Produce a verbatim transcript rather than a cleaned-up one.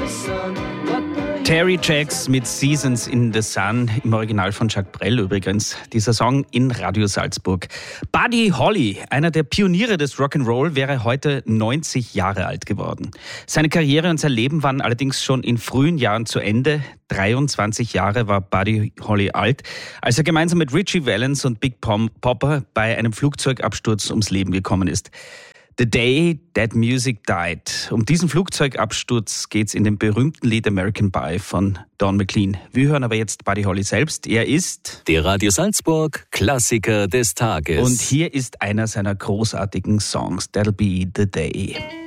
Terry Jacks mit Seasons in the Sun, im Original von Jacques Brel übrigens. Dieser Song in Radio Salzburg. Buddy Holly, einer der Pioniere des Rock'n'Roll, wäre heute neunzig Jahre alt geworden. Seine Karriere und sein Leben waren allerdings schon in frühen Jahren zu Ende. dreiundzwanzig Jahre war Buddy Holly alt, als er gemeinsam mit Ritchie Valens und Big Pom Popper bei einem Flugzeugabsturz ums Leben gekommen ist. The Day That Music Died. Um diesen Flugzeugabsturz geht's in dem berühmten Lied American Pie von Don McLean. Wir hören aber jetzt Buddy Holly selbst. Er ist der Radio Salzburg Klassiker des Tages. Und hier ist einer seiner großartigen Songs. That'll Be the Day.